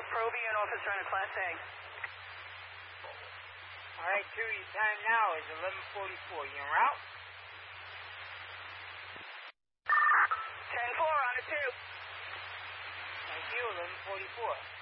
Proby and officer on a Class A. All right, 2, your time now is 11:44. You en route? 10-4 on a 2. Thank you, 11:44.